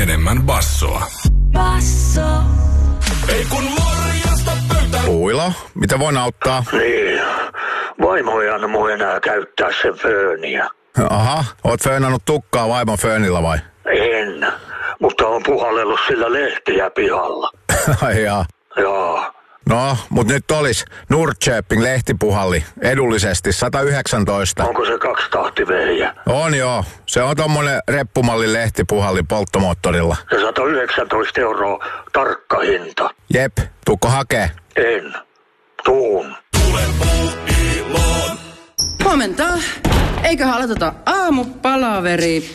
enemmän bassoa. Basso. Ei kun morjesta pöytään. Uilo, mitä voin auttaa? Niin, vaimo ei anna mun enää käyttää sen fööniä. Aha, oot föönannut tukkaa vaimon föönillä vai? En, mutta on puhallellut sillä lehtiä pihalla. Ai jaa. Joo. No, mut nyt olis Nordköping lehtipuhalli edullisesti 119. Onko se 2-tahtivehjä? On joo, se on tommonen reppumallin lehtipuhalli polttomoottorilla. Ja 119 € tarkka hinta. Jep, tuukko hakee? En. Tuun. Huomenta. Eiköhän aloiteta aamupalaveri.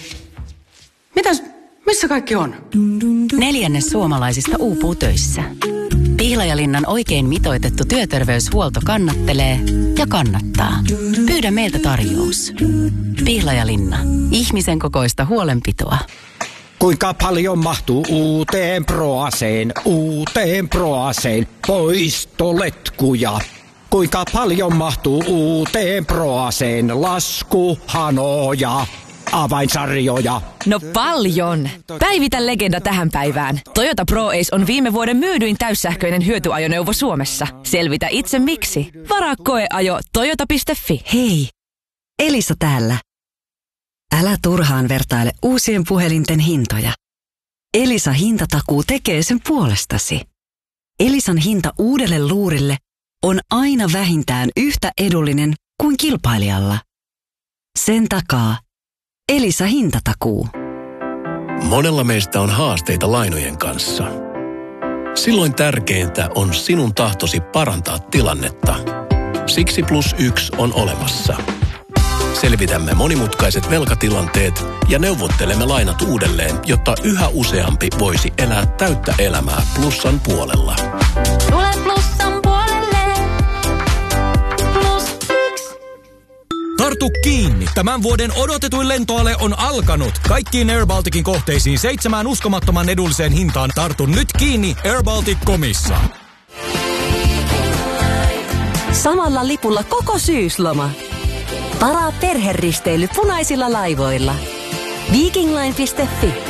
Missä kaikki on? 1/4 suomalaisista uupuu töissä. Pihlajalinnan oikein mitoitettu työterveyshuolto kannattelee ja kannattaa. Pyydä meiltä tarjous. Pihlajalinna. Ihmisen kokoista huolenpitoa. Kuinka paljon mahtuu uuteen Proaseen, poistoletkuja? Kuinka paljon mahtuu uuteen Proaseen, laskuhanoja, avainsarjoja? No paljon! Päivitä legenda tähän päivään. Toyota ProAce on viime vuoden myydyin täyssähköinen hyötyajoneuvo Suomessa. Selvitä itse miksi. Varaa koeajo toyota.fi. Hei, Elisa täällä. Älä turhaan vertaile uusien puhelinten hintoja. Elisa hintatakuu tekee sen puolestasi. Elisan hinta uudelle luurille on aina vähintään yhtä edullinen kuin kilpailijalla. Sen takaa Elisa hintatakuu. Monella meistä on haasteita lainojen kanssa. Silloin tärkeintä on sinun tahtosi parantaa tilannetta. Siksi +1 on olemassa. Selvitämme monimutkaiset velkatilanteet ja neuvottelemme lainat uudelleen, jotta yhä useampi voisi elää täyttä elämää Plussan puolella. Tule Plussan puolelle. +1. Tartu kiinni! Tämän vuoden odotetuin lentoale on alkanut. Kaikkiin Air Balticin kohteisiin 7 uskomattoman edulliseen hintaan. Tartu nyt kiinni airbaltic.comissa. Samalla lipulla koko syysloma. Varaa perheristeily punaisilla laivoilla. Vikingline.fi